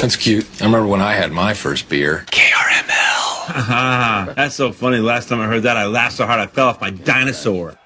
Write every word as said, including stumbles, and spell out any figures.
That's cute. I remember when I had my first beer. K R M L. That's so funny. Last time I heard that, I laughed so hard I fell off my dinosaur.